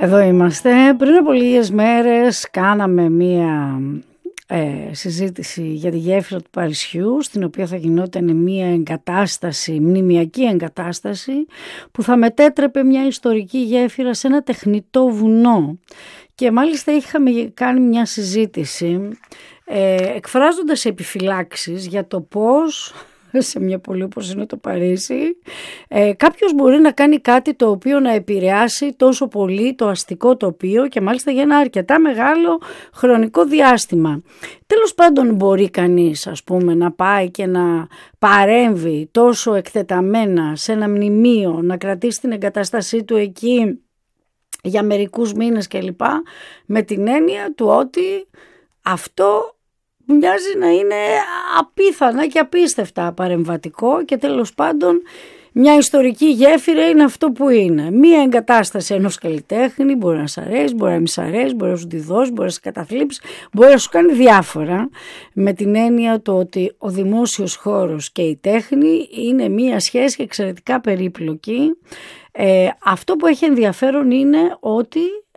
Εδώ είμαστε. Πριν από λίγες μέρες κάναμε μία συζήτηση για τη γέφυρα του Παρισιού, στην οποία θα γινόταν μία εγκατάσταση, μνημιακή εγκατάσταση, που θα μετέτρεπε μια ιστορική γέφυρα σε ένα τεχνητό βουνό. Και μάλιστα είχαμε κάνει μια συζήτηση εκφράζοντας επιφυλάξεις για το πώς σε μια πόλη όπως είναι το Παρίσι κάποιος μπορεί να κάνει κάτι το οποίο να επηρεάσει τόσο πολύ το αστικό τοπίο και μάλιστα για ένα αρκετά μεγάλο χρονικό διάστημα. Τέλος πάντων, μπορεί κανείς, ας πούμε, να πάει και να παρέμβει τόσο εκτεταμένα σε ένα μνημείο, να κρατήσει την εγκατάστασή του εκεί για μερικούς μήνες κλπ, με την έννοια του ότι αυτό μοιάζει να είναι απίθανα και απίστευτα παρεμβατικό και τέλος πάντων μια ιστορική γέφυρα είναι αυτό που είναι. Μια εγκατάσταση ενός καλλιτέχνη, μπορεί να σ' αρέσει, μπορεί να μη σ' αρέσει, μπορεί να σου τη δώσει, μπορεί να σε καταθλίψει, μπορεί να σου κάνει διάφορα, με την έννοια του ότι ο δημόσιος χώρος και η τέχνη είναι μια σχέση εξαιρετικά περίπλοκη. Αυτό που έχει ενδιαφέρον είναι ότι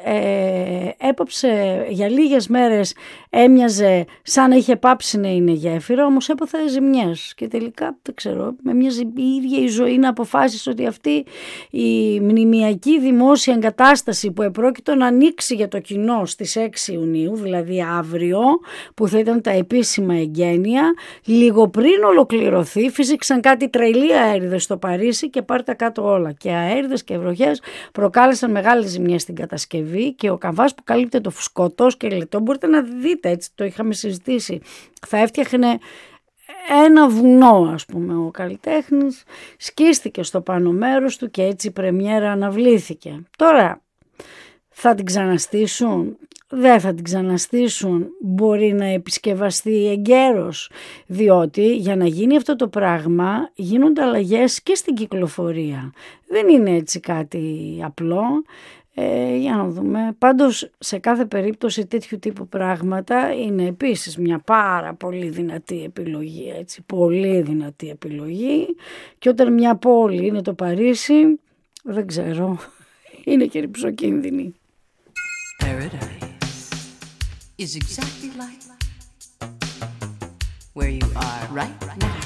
έπαψε για λίγες μέρες, έμοιαζε σαν να είχε πάψει να είναι γέφυρα, όμως έπαθε ζημιές και τελικά δεν ξέρω, με μοιάζει η ίδια η ζωή να αποφάσισε ότι αυτή η μνημιακή δημόσια εγκατάσταση που επρόκειτο να ανοίξει για το κοινό στις 6 Ιουνίου, δηλαδή αύριο, που θα ήταν τα επίσημα εγγένεια, λίγο πριν ολοκληρωθεί φύσηξαν κάτι τρελοί αέριδες στο Παρίσι και πάρτε κάτω όλα, και αέριδες και βροχές προκάλεσαν μεγάλες ζημιές στην κατασκευή. Και ο καμβάς που καλύπτει το φουσκωτό σκελετό, μπορείτε να δείτε, έτσι το είχαμε συζητήσει, θα έφτιαχνε ένα βουνό, ας πούμε, ο καλλιτέχνης, σκίστηκε στο πάνω μέρος του και έτσι η πρεμιέρα αναβλήθηκε. Τώρα θα την ξαναστήσουν, δεν θα την ξαναστήσουν, μπορεί να επισκευαστεί εγκαίρος, διότι για να γίνει αυτό το πράγμα γίνονται αλλαγές και στην κυκλοφορία, δεν είναι έτσι κάτι απλό. Για να δούμε. Πάντως σε κάθε περίπτωση τέτοιου τύπου πράγματα είναι επίσης μια πάρα πολύ δυνατή επιλογή, έτσι, πολύ δυνατή επιλογή, και όταν μια πόλη είναι το Παρίσι, δεν ξέρω, είναι και ρυψοκίνδυνη. Paradise is exactly like where you are right now.